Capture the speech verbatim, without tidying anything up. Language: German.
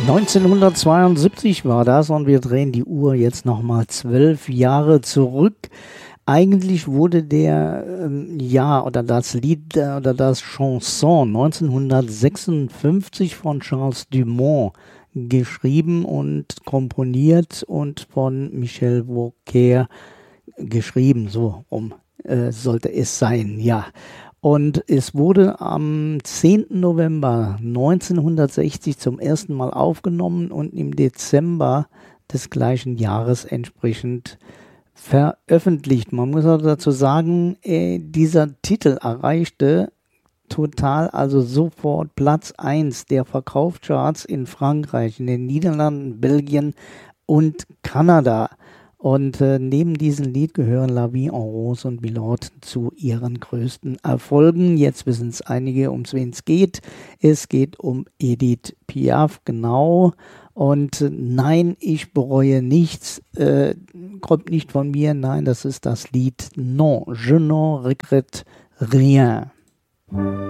neunzehnhundertzweiundsiebzig war das und wir drehen die Uhr jetzt nochmal zwölf Jahre zurück. Eigentlich wurde der, ähm, ja, oder das Lied äh, oder das Chanson neunzehnhundertsechsundfünfzig von Charles Dumont geschrieben und komponiert und von Michel Vauquer geschrieben, so um äh, sollte es sein, ja. Und es wurde am zehnten November neunzehnhundertsechzig zum ersten Mal aufgenommen und im Dezember des gleichen Jahres entsprechend veröffentlicht. Man muss auch dazu sagen, äh, dieser Titel erreichte total, also sofort Platz eins der Verkaufscharts in Frankreich, in den Niederlanden, Belgien und Kanada. Und äh, neben diesem Lied gehören La Vie en Rose und Biloute zu ihren größten Erfolgen. Jetzt wissen es einige, um wen es geht. Es geht um Edith Piaf, genau. Und äh, nein, ich bereue nichts, äh, kommt nicht von mir. Nein, das ist das Lied Non, je n'en regrette rien.